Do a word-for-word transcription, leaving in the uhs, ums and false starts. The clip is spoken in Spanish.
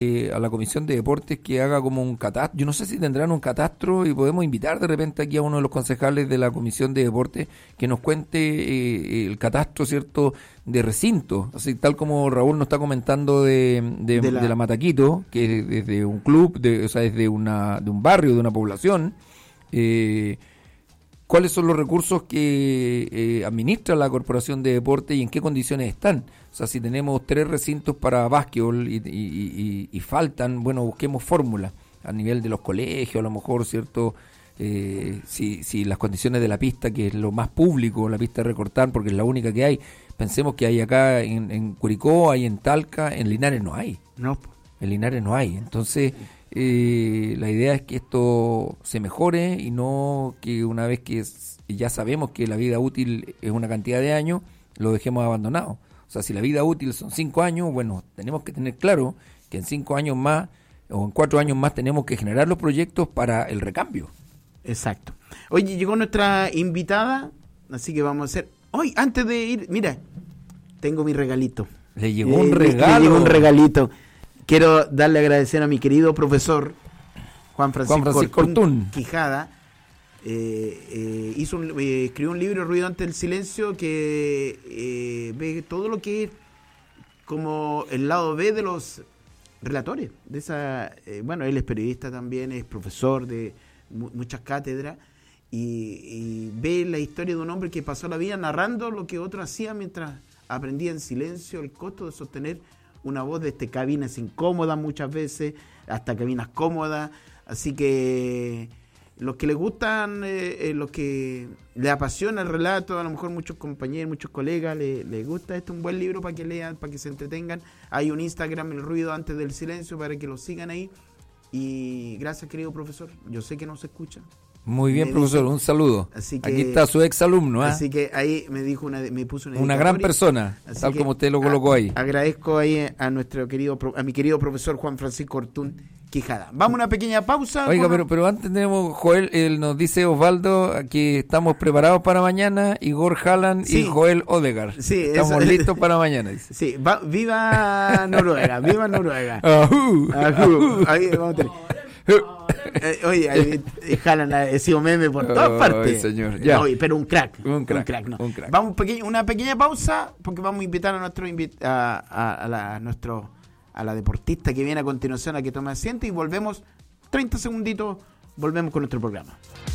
eh, a la Comisión de Deportes que haga como un catastro. Yo no sé si tendrán un catastro y podemos invitar de repente aquí a uno de los concejales de la Comisión de Deportes que nos cuente eh, el catastro, ¿cierto?, de recinto, así tal como Raúl nos está comentando de, de, de, la... de la Mataquito, que es desde un club, de, o sea, desde una, de un barrio, de una población. Eh, ¿Cuáles son los recursos que eh, administra la Corporación de Deportes y en qué condiciones están? O sea, si tenemos tres recintos para básquetbol y, y, y, y faltan, bueno, busquemos fórmulas a nivel de los colegios, a lo mejor, ¿cierto? Eh, si, si las condiciones de la pista, que es lo más público, la pista de recortar, porque es la única que hay, pensemos que hay acá en, en Curicó, hay en Talca, en Linares no hay. No. En Linares no hay, entonces... Eh, la idea es que esto se mejore y no que una vez que ya sabemos que la vida útil es una cantidad de años, lo dejemos abandonado. O sea, si la vida útil son cinco años, bueno, tenemos que tener claro que en cinco años más o en cuatro años más tenemos que generar los proyectos para el recambio. Exacto. Oye, llegó nuestra invitada, así que vamos a hacer... Hoy, antes de ir, mira, tengo mi regalito. Le llegó eh, un regalo. Le llegó un regalito. Quiero darle a agradecer a mi querido profesor Juan Francisco, Juan Francisco Ortún Ortún Quijada. Eh, eh, hizo un, eh, escribió un libro, Ruido ante el silencio, que eh, ve todo lo que es como el lado B de los relatores. De esa, eh, bueno, él es periodista también, es profesor de mu- muchas cátedras y, y ve la historia de un hombre que pasó la vida narrando lo que otro hacía mientras aprendía en silencio el costo de sostener una voz desde cabinas incómodas muchas veces, hasta cabinas cómodas, así que los que les gustan, eh, eh, los que les apasiona el relato, a lo mejor muchos compañeros, muchos colegas les, les gusta, este es un buen libro para que lean, para que se entretengan. Hay un Instagram, El Ruido Antes del Silencio, para que lo sigan ahí, y gracias querido profesor, yo sé que no se escucha. Muy bien, me profesor, dice, un saludo. Así que, aquí está su ex alumno, ¿eh? Así que ahí me dijo una, me puso una una gran persona, tal como usted lo colocó ahí. Agradezco ahí a nuestro querido, a mi querido profesor Juan Francisco Ortún Quijada. Vamos a una pequeña pausa. Oiga, con... pero pero antes tenemos, Joel, él nos dice Osvaldo que estamos preparados para mañana, Igor Haaland sí. y Joel Odegaard. Sí, estamos eso... listos para mañana, dice. Sí, va, viva Noruega, viva Noruega. Ajú, Ajú. ajú. Ahí vamos a tener. Eh, oye, ahí, Haaland ha sido meme por todas Ay, partes. señor, ya. Oye, pero un crack. Un crack, un crack, no. un crack. Vamos peque- una pequeña pausa porque vamos a invitar a nuestro invi- a, a, a, la, a nuestro a la deportista que viene a continuación a que tome asiento y volvemos treinta segunditos, volvemos con nuestro programa.